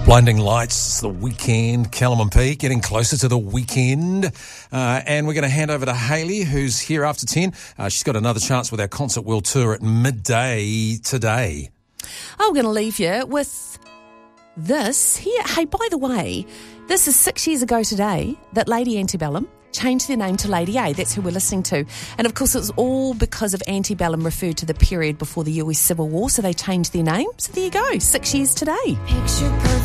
Blinding Lights, it's the weekend, Callum and Pete, getting closer to the weekend. And we're going to hand over to Hayley, who's here after 10. She's got another chance with our Concert World Tour at midday today. I'm going to leave you with this here. Hey, by the way, this is 6 years ago today that Lady Antebellum changed their name to Lady A. That's who we're listening to. And of course, it was all because of Antebellum referred to the period before the US Civil War, so they changed their name. So there you go, 6 years today.